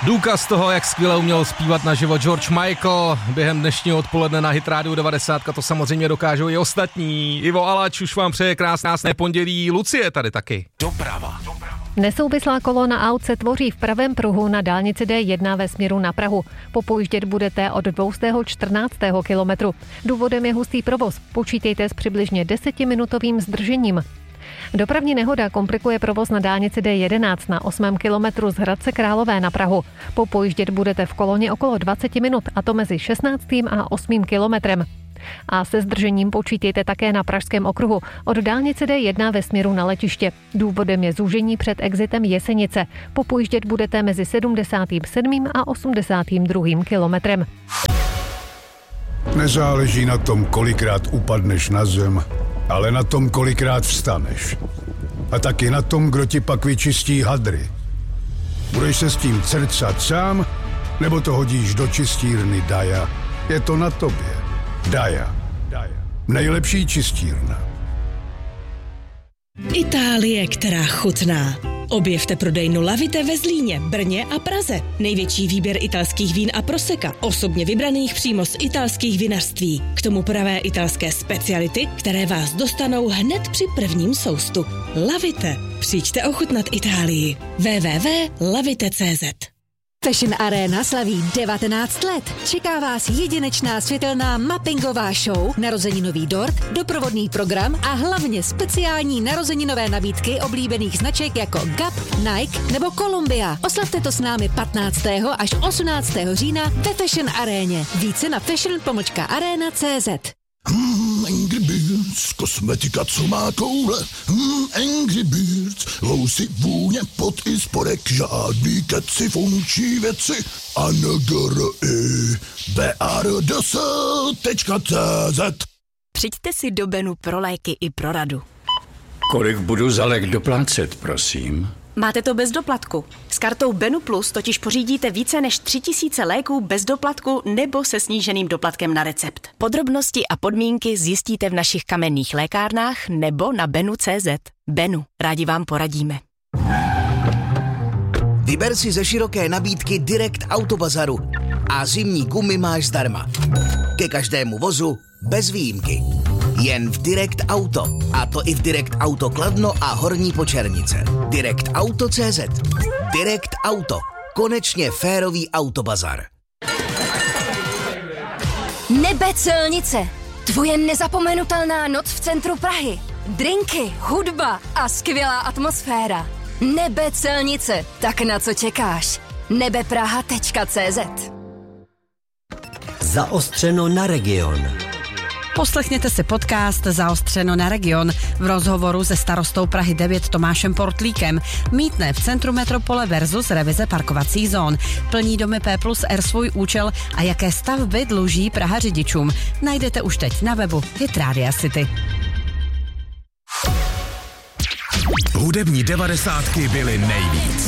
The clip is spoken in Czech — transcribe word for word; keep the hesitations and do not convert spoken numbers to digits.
Důkaz toho, jak skvěle uměl zpívat naživo George Michael během dnešního odpoledne na Hit Radio devadesát, to samozřejmě dokážou i ostatní. Ivo Alač už vám přeje krásné pondělí, Lucie tady taky. Doprava. Nesouvislá kolona aut se tvoří v pravém pruhu na dálnici D jedna ve směru na Prahu. Popojíždět budete od dvě stě čtrnáctého kilometru. Důvodem je hustý provoz. Počítejte s přibližně desetiminutovým zdržením. Dopravní nehoda komplikuje provoz na dálnici D jedenáct na osmém kilometru z Hradce Králové na Prahu. Popojíždět budete v koloně okolo dvacet minut, a to mezi šestnáctým a osmým kilometrem. A se zdržením počítejte také na Pražském okruhu od dálnice D jedna ve směru na letiště. Důvodem je zúžení před exitem Jesenice. Popojíždět budete mezi sedmdesátým sedmým a osmdesátým druhým kilometrem. Nezáleží na tom, kolikrát upadneš na zem, ale na tom, kolikrát vstaneš. A taky na tom, kdo ti pak vyčistí hadry. Budeš se s tím crcat sám, nebo to hodíš do čistírny Daja? Je to na tobě. Daja. Nejlepší čistírna. Itálie, která chutná. Objevte prodejnu Lavite ve Zlíně, Brně a Praze. Největší výběr italských vín a proseka, osobně vybraných přímo z italských vinařství. K tomu pravé italské speciality, které vás dostanou hned při prvním soustu. Lavite. Přijďte ochutnat Itálii. w w w tečka lavite tečka c z. Fashion Arena slaví devatenáct let. Čeká vás jedinečná světelná mappingová show, narozeninový dort, doprovodný program a hlavně speciální narozeninové nabídky oblíbených značek jako Gap, Nike nebo Columbia. Oslavte to s námi patnáctého až osmnáctého října ve Fashion Aréně. Více na fashion pomlčka arena tečka c z. Hmm, Angry Birds, kosmetika, co má koule. Hmm, Angry Birds, housy, vůně, pot i spodek, žádný keci, funkční věci. A N G R I B A R D S tečka c z. Přijďte si do Benu pro léky i pro radu. Kolik budu za lék doplácet, prosím? Máte to bez doplatku. S kartou Benu Plus totiž pořídíte více než tři tisíce léků bez doplatku nebo se sníženým doplatkem na recept. Podrobnosti a podmínky zjistíte v našich kamenných lékárnách nebo na benu tečka c z. Benu, rádi vám poradíme. Vyber si ze široké nabídky Direct Autobazaru a zimní gumy máš zdarma. Ke každému vozu bez výjimky. Jen v Direct Auto. A to i v Direct Auto Kladno a Horní Počernice. Direct Auto tečka c z. Direct Auto. Konečně férový autobazar. Nebe celnice. Tvoje nezapomenutelná noc v centru Prahy. Drinky, hudba a skvělá atmosféra. Nebe celnice. Tak na co čekáš? nebepraha tečka c z. Zaostřeno na region. Poslechněte si podcast Zaostřeno na region v rozhovoru se starostou Prahy devět Tomášem Portlíkem. Mýtné v centru metropole versus revize parkovacích zón. Plní domy P plus R svůj účel a jaké stavby dluží Praha řidičům. Najdete už teď na webu Hit Radio City. Hudební devadesátky byly nejvíc.